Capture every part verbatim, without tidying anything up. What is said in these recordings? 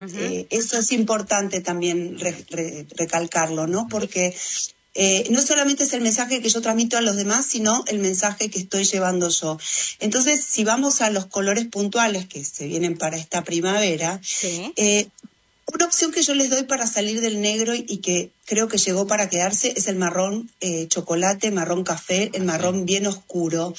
Uh-huh. Eh, eso es importante también re, re, recalcarlo, ¿no? Porque eh, no solamente es el mensaje que yo transmito a los demás, sino el mensaje que estoy llevando yo. Entonces, si vamos a los colores puntuales que se vienen para esta primavera, sí. eh, una opción que yo les doy para salir del negro y, y que creo que llegó para quedarse es el marrón eh, chocolate, marrón café, el marrón bien oscuro.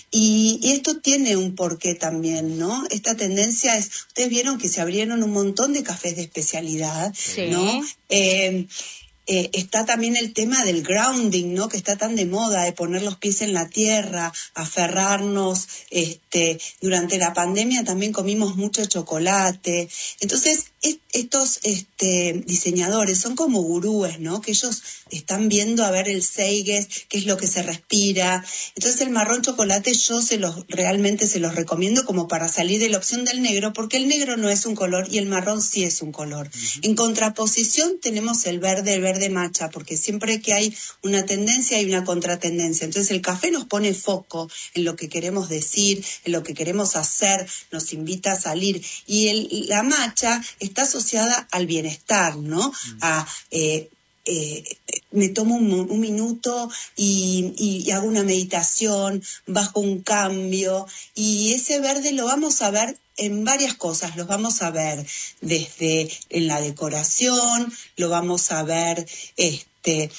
Y, y esto tiene un porqué también, ¿no? Esta tendencia es, ustedes vieron que se abrieron un montón de cafés de especialidad, sí. ¿no? Eh, Eh, está también el tema del grounding, ¿no? Que está tan de moda, de poner los pies en la tierra, aferrarnos. Este, durante la pandemia también comimos mucho chocolate. Entonces, est- estos este, diseñadores son como gurúes, ¿no? Que ellos están viendo a ver el Seiges, qué es lo que se respira. Entonces, el marrón chocolate yo se los realmente se los recomiendo como para salir de la opción del negro, porque el negro no es un color y el marrón sí es un color. Uh-huh. En contraposición tenemos el verde, el verde matcha, porque siempre que hay una tendencia hay una contratendencia. Entonces el café nos pone foco en lo que queremos decir, en lo que queremos hacer, nos invita a salir. Y el, la matcha está asociada al bienestar, ¿no? A eh, Eh, me tomo un, un minuto y, y, y hago una meditación, bajo un cambio, y ese verde lo vamos a ver en varias cosas. Los vamos a ver desde en la decoración, lo vamos a ver este,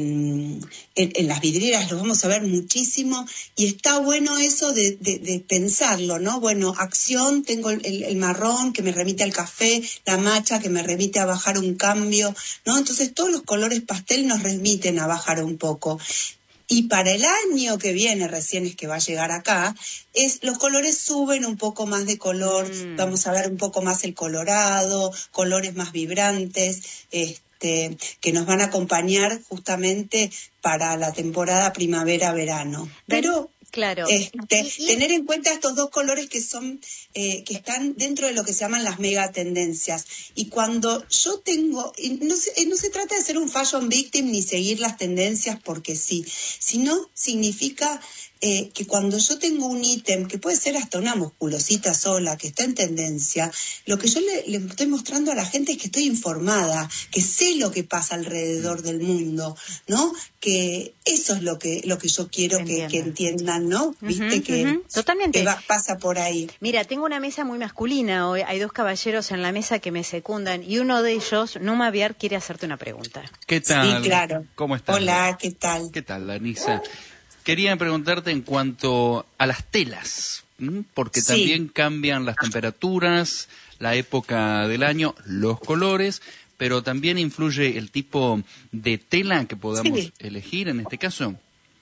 en, en, en las vidrieras, lo vamos a ver muchísimo, y está bueno eso de, de, de pensarlo, ¿no? Bueno, acción, tengo el, el, el marrón que me remite al café, la matcha que me remite a bajar un cambio, ¿no? Entonces todos los colores pastel nos remiten a bajar un poco. Y para el año que viene, recién es que va a llegar acá, es los colores suben un poco más de color, mm. vamos a ver un poco más el colorado, colores más vibrantes, este, que nos van a acompañar justamente para la temporada primavera-verano. Pero claro. Este, y, y... tener en cuenta estos dos colores que son eh, que están dentro de lo que se llaman las megatendencias. Y cuando yo tengo, y no, se, no se trata de ser un fashion victim ni seguir las tendencias porque sí, sino significa eh, que cuando yo tengo un ítem, que puede ser hasta una musculosita sola, que está en tendencia, lo que yo le, le estoy mostrando a la gente es que estoy informada, que sé lo que pasa alrededor del mundo, ¿no? Que eso es lo que lo que yo quiero que, que entiendan, ¿no? Viste uh-huh, que, uh-huh. Totalmente. que va, pasa por ahí. Mira, tengo una mesa muy masculina hoy, hay dos caballeros en la mesa que me secundan y uno de ellos, Numa Aviar, quiere hacerte una pregunta. ¿Qué tal? Sí, claro. ¿Cómo estás? Hola, ¿qué tal? ¿Qué tal, Danisa? Quería preguntarte en cuanto a las telas, porque sí. También cambian las temperaturas, la época del año, los colores, pero también influye el tipo de tela que podamos sí. elegir en este caso.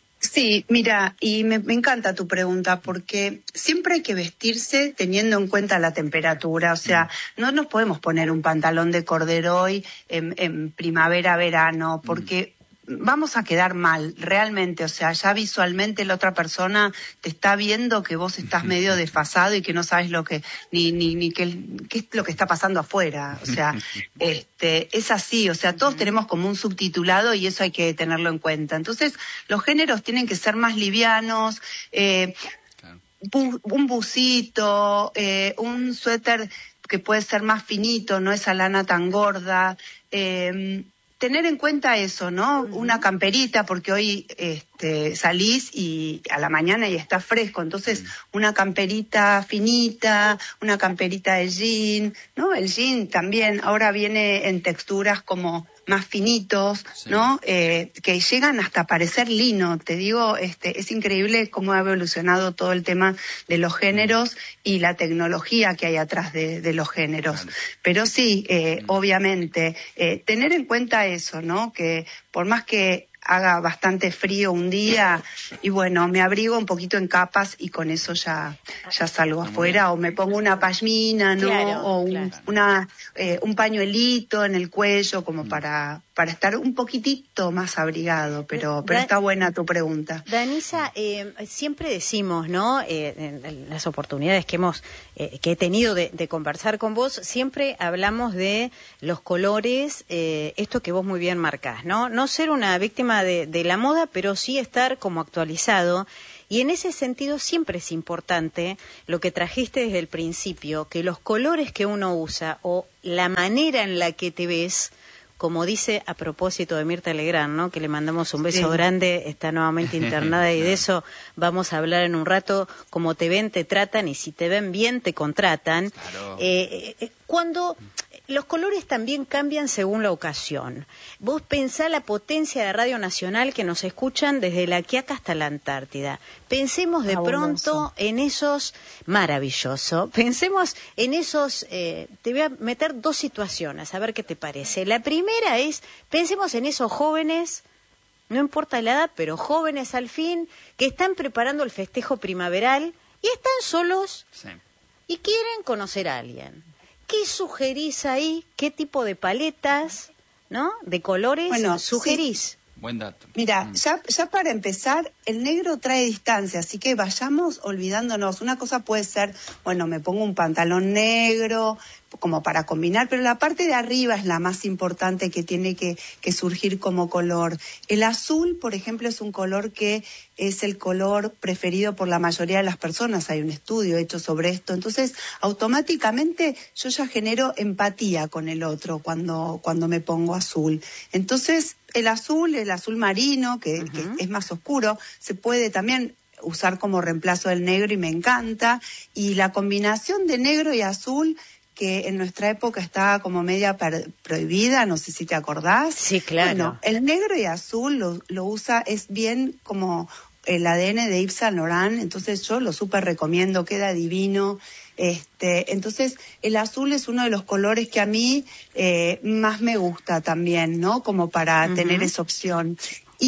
Sí, mira, y me, me encanta tu pregunta porque siempre hay que vestirse teniendo en cuenta la temperatura, o sea, mm. no nos podemos poner un pantalón de corderoy en, en primavera, verano, porque mm. vamos a quedar mal, realmente, o sea, ya visualmente la otra persona te está viendo que vos estás medio desfasado y que no sabes lo que, ni, ni, ni qué, qué es lo que está pasando afuera, o sea, este, es así, o sea, todos tenemos como un subtitulado y eso hay que tenerlo en cuenta. Entonces, los géneros tienen que ser más livianos, eh, bu- un busito, eh, un suéter que puede ser más finito, no esa lana tan gorda, eh, tener en cuenta eso, ¿no? Uh-huh. Una camperita, porque hoy este, salís y a la mañana y está fresco, entonces uh-huh. una camperita finita, una camperita de jean, ¿no? El jean también ahora viene en texturas como más finitos, sí. ¿no? Eh, que llegan hasta parecer lino. Te digo, este, es increíble cómo ha evolucionado todo el tema de los géneros y la tecnología que hay atrás de, de los géneros. Vale. Pero sí, eh, mm. obviamente, eh, tener en cuenta eso, ¿no? Que por más que haga bastante frío un día y bueno, me abrigo un poquito en capas y con eso ya ya salgo afuera, o me pongo una pashmina, ¿no? Claro, o un, claro. una eh, un pañuelito en el cuello como mm. para para estar un poquitito más abrigado, pero pero da, está buena tu pregunta. Danisa, eh, siempre decimos, ¿no? Eh, en, en las oportunidades que hemos eh, que he tenido de, de conversar con vos, siempre hablamos de los colores, eh, esto que vos muy bien marcás, ¿no? No ser una víctima de, de la moda, pero sí estar como actualizado. Y en ese sentido siempre es importante lo que trajiste desde el principio, que los colores que uno usa o la manera en la que te ves, como dice a propósito de Mirta Legrand, ¿no? Que le mandamos un beso sí. grande, está nuevamente internada y de eso vamos a hablar en un rato, como te ven, te tratan y si te ven bien, te contratan. Claro. Eh, eh, cuando los colores también cambian según la ocasión. Vos pensá la potencia de Radio Nacional que nos escuchan desde la Quiaca hasta la Antártida. Pensemos de pronto en esos, maravilloso, pensemos en esos, eh, te voy a meter dos situaciones, a ver qué te parece. La primera es, pensemos en esos jóvenes, no importa la edad, pero jóvenes al fin, que están preparando el festejo primaveral y están solos sí. y quieren conocer a alguien. ¿Qué sugerís ahí? ¿Qué tipo de paletas, no, de colores bueno, sugerís? Sí. Buen dato. Mira, mm. ya, ya para empezar, el negro trae distancia, así que vayamos olvidándonos. Una cosa puede ser, bueno, me pongo un pantalón negro, como para combinar, pero la parte de arriba es la más importante que tiene que, que surgir como color. El azul, por ejemplo, es un color que es el color preferido por la mayoría de las personas. Hay un estudio hecho sobre esto. Entonces, automáticamente yo ya genero empatía con el otro cuando, cuando me pongo azul. Entonces, el azul, el azul marino, que, uh-huh. que es más oscuro, se puede también usar como reemplazo del negro y me encanta. Y la combinación de negro y azul, que en nuestra época estaba como media per- prohibida, no sé si te acordás. Sí, claro. Bueno, el negro y azul lo, lo usa, es bien como el A D N de Yves Saint Laurent, entonces yo lo súper recomiendo, queda divino. Este, entonces, el azul es uno de los colores que a mí eh, más me gusta también, ¿no? Como para uh-huh. tener esa opción.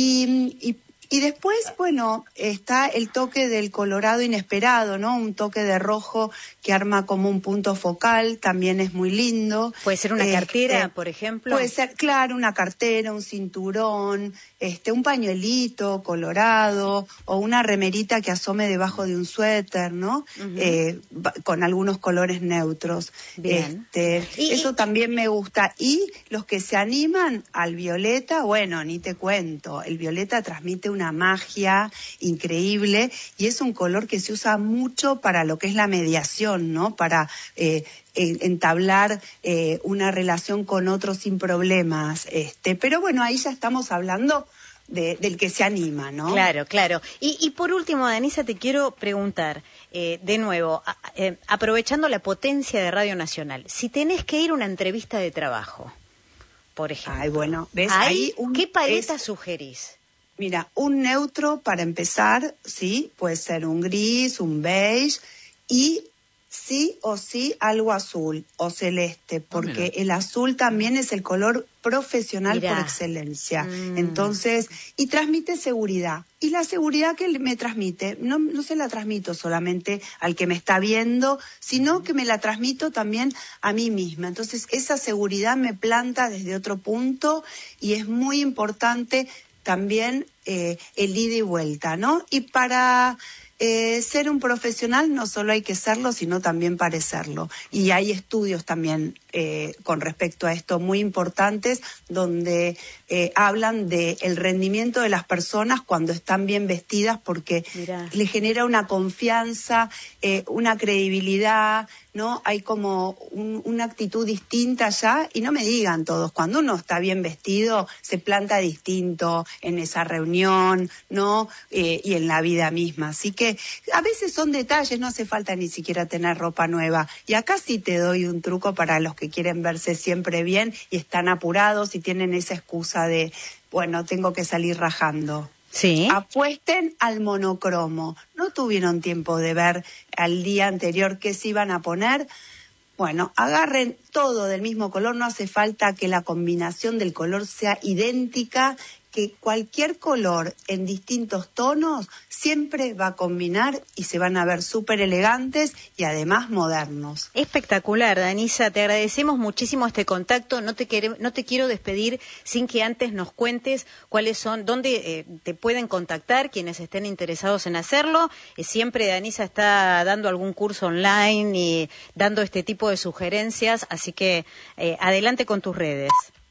Y, y Y después, bueno, está el toque del colorado inesperado, ¿no? Un toque de rojo que arma como un punto focal, también es muy lindo. Puede ser una este, cartera, por ejemplo. Puede ser, claro, una cartera, un cinturón, este, un pañuelito colorado o una remerita que asome debajo de un suéter, ¿no? Uh-huh. Eh, con algunos colores neutros. Bien. Este, y, eso y... también me gusta. Y los que se animan al violeta, bueno, ni te cuento. El violeta transmite una magia increíble y es un color que se usa mucho para lo que es la mediación, ¿no? Para eh, entablar eh, una relación con otro sin problemas. Este, pero bueno, ahí ya estamos hablando de, del que se anima, ¿no? Claro, claro. Y, y por último, Danisa, te quiero preguntar, eh, de nuevo, a, eh, aprovechando la potencia de Radio Nacional, si tenés que ir a una entrevista de trabajo, por ejemplo. Ay, bueno, ¿ves? Ahí, ahí un, ¿qué paleta es... sugerís? Mira, un neutro para empezar, sí, puede ser un gris, un beige y sí o sí algo azul o celeste, porque oh, el azul también es el color profesional Mirá. por excelencia. Mm. Entonces, y transmite seguridad. Y la seguridad que me transmite, no, no se la transmito solamente al que me está viendo, sino que me la transmito también a mí misma. Entonces, esa seguridad me planta desde otro punto y es muy importante también eh, el ida y vuelta, ¿no? Y para eh, ser un profesional no solo hay que serlo, sino también parecerlo. Y hay estudios también eh, con respecto a esto muy importantes, donde eh, hablan de el rendimiento de las personas cuando están bien vestidas, porque Mirá. le genera una confianza, eh, una credibilidad, ¿no? Hay como un, una actitud distinta ya, y no me digan todos, cuando uno está bien vestido se planta distinto en esa reunión, ¿no? Eh, y en la vida misma. Así que a veces son detalles, no hace falta ni siquiera tener ropa nueva. Y acá sí te doy un truco para los que quieren verse siempre bien y están apurados y tienen esa excusa de, bueno, tengo que salir rajando. Sí. Apuesten al monocromo. ¿No tuvieron tiempo de ver al día anterior qué se iban a poner? Bueno, agarren todo del mismo color, no hace falta que la combinación del color sea idéntica, que cualquier color en distintos tonos siempre va a combinar y se van a ver súper elegantes y además modernos. Espectacular, Danisa, te agradecemos muchísimo este contacto. No te, quere, no te quiero despedir sin que antes nos cuentes cuáles son, dónde eh, te pueden contactar quienes estén interesados en hacerlo. Eh, siempre Danisa está dando algún curso online y dando este tipo de sugerencias, así que eh, adelante con tus redes.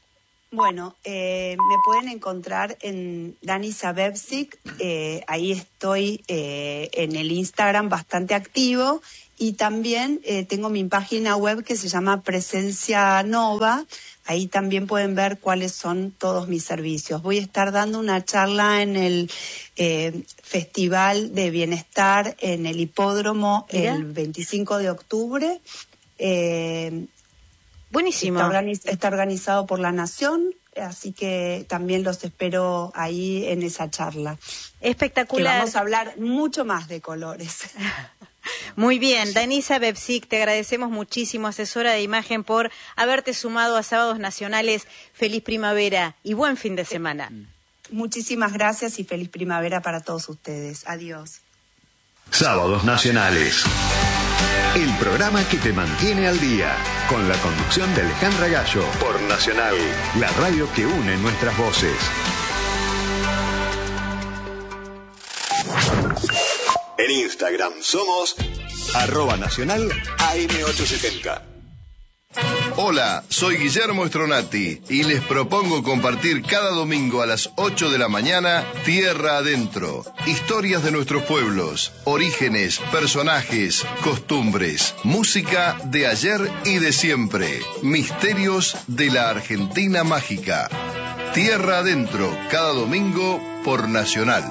Bueno, eh, me pueden encontrar en Danisa Bebsik, eh, ahí estoy eh, en el Instagram bastante activo, y también eh, tengo mi página web que se llama Presencia Nova. Ahí también pueden ver cuáles son todos mis servicios. Voy a estar dando una charla en el eh, Festival de Bienestar en el Hipódromo ¿Mira? el veinticinco de octubre. Eh, Buenísimo. Está, organiz- está organizado por la Nación, así que también los espero ahí en esa charla. Espectacular. Que vamos a hablar mucho más de colores. Muy bien, Danisa Bebsik, te agradecemos muchísimo, asesora de imagen, por haberte sumado a Sábados Nacionales. Feliz primavera y buen fin de semana. Muchísimas gracias y feliz primavera para todos ustedes. Adiós. Sábados Nacionales. El programa que te mantiene al día, con la conducción de Alejandra Gallo, por Nacional, la radio que une nuestras voces. En Instagram somos arroba nacional A M ochocientos setenta. Hola, soy Guillermo Stronati y les propongo compartir cada domingo a las ocho de la mañana Tierra Adentro. Historias de nuestros pueblos, orígenes, personajes, costumbres, música de ayer y de siempre, misterios de la Argentina mágica. Tierra Adentro, cada domingo por Nacional.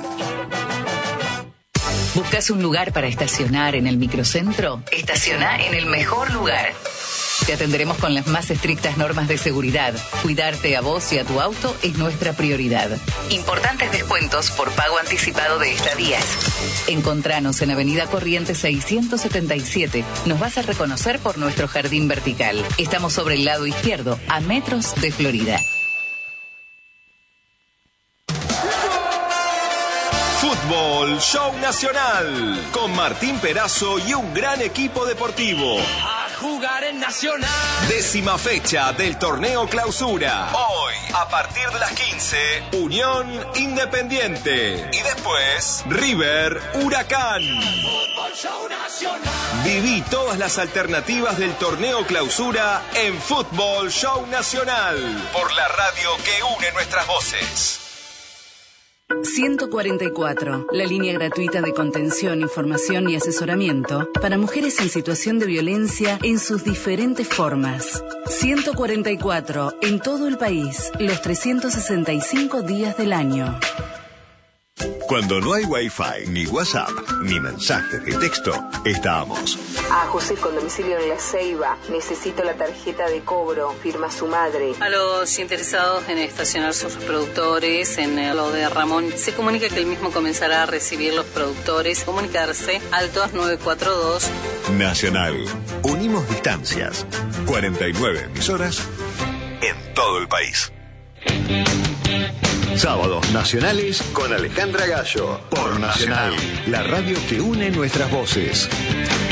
¿Buscas un lugar para estacionar en el microcentro? Estaciona en el mejor lugar. Te atenderemos con las más estrictas normas de seguridad. Cuidarte a vos y a tu auto es nuestra prioridad. Importantes descuentos por pago anticipado de estadías. Encontranos en Avenida Corrientes seiscientos setenta y siete. Nos vas a reconocer por nuestro jardín vertical. Estamos sobre el lado izquierdo, a metros de Florida. Fútbol Show Nacional, con Martín Perazo y un gran equipo deportivo. A jugar en Nacional. Décima fecha del torneo Clausura. Hoy, a partir de las quince, Unión Independiente. Y después, River Huracán. Fútbol Show Nacional. Viví todas las alternativas del torneo Clausura en Fútbol Show Nacional, por la radio que une nuestras voces. ciento cuarenta y cuatro, la línea gratuita de contención, información y asesoramiento para mujeres en situación de violencia en sus diferentes formas. ciento cuarenta y cuatro, en todo el país, los trescientos sesenta y cinco días del año. Cuando no hay Wi-Fi, ni WhatsApp, ni mensajes de texto, estamos. A José con domicilio en La Ceiba. Necesito la tarjeta de cobro. Firma su madre. A los interesados en estacionar sus productores en lo de Ramón, se comunica que el mismo comenzará a recibir los productores. Comunicarse al dos nueve cuatro dos. Nacional. Unimos distancias. cuarenta y nueve emisoras en todo el país. Sábados Nacionales con Alejandra Gallo, por Nacional, la radio que une nuestras voces.